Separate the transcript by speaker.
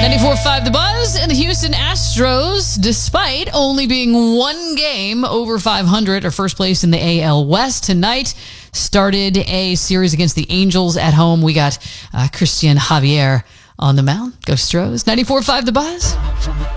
Speaker 1: 94.5 The Buzz, and the Houston Astros, despite only being one game over 500, are first place in the AL West tonight. Started a series against the Angels at home. We got Christian Javier on the mound. Go Stros. 94.5 The Buzz.